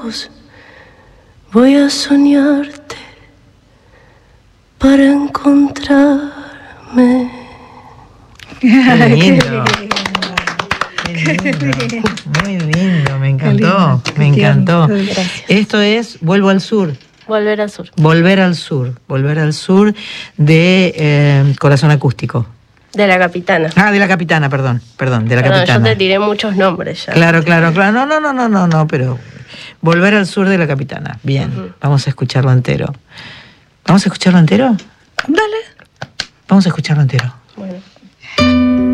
ojos voy a soñarte para encontrarme. Qué lindo. Qué lindo. Muy lindo, me encantó, me encantó. Esto es Vuelvo al Sur. Volver al sur. Volver al sur. Volver al sur de Corazón Acústico. De la Capitana. Ah, de la Capitana, perdón, de la Capitana. Yo te tiré muchos nombres ya. Claro. No, pero Volver al Sur de la Capitana. Bien, vamos a escucharlo entero. ¿Vamos a escucharlo entero? Dale. Vamos a escucharlo entero. Bueno.